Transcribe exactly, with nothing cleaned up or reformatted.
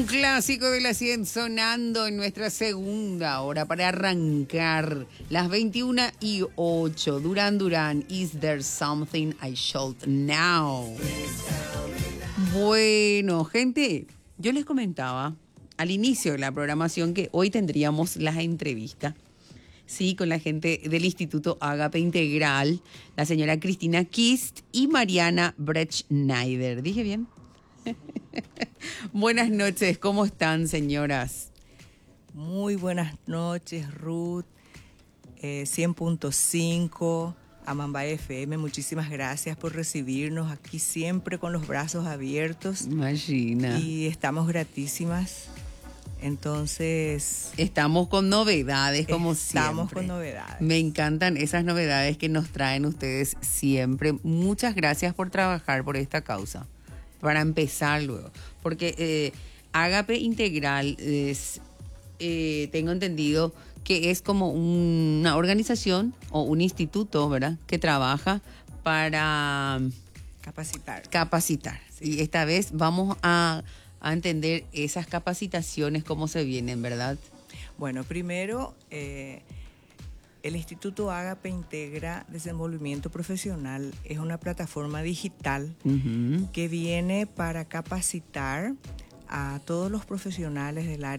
Un clásico de la cien sonando en nuestra segunda hora para arrancar las veintiuna y ocho. Duran Duran, Is There Something I Should Know? Bueno, gente, yo les comentaba al inicio de la programación que hoy tendríamos la entrevista, sí, con la gente del Instituto Ágape Integral, la señora Cristina Kist y Mariana Brettschneider. ¿Dije bien? Buenas noches, ¿cómo están, señoras? Muy buenas noches, Ruth. Eh, cien punto cinco, Amamba F M, muchísimas gracias por recibirnos aquí siempre con los brazos abiertos. Imagina. Y estamos gratísimas. Entonces... Estamos con novedades, como siempre. Estamos con novedades. Me encantan esas novedades que nos traen ustedes siempre. Muchas gracias por trabajar por esta causa. Para empezar luego, porque eh, Ágape Integral es, eh, tengo entendido que es como una organización o un instituto, ¿verdad?, que trabaja para capacitar. Capacitar. Sí. Y esta vez vamos a, a entender esas capacitaciones, cómo se vienen, ¿verdad? Bueno, primero... Eh, El Instituto Ágape Integra Desenvolvimiento Profesional es una plataforma digital uh-huh. que viene para capacitar a todos los profesionales del área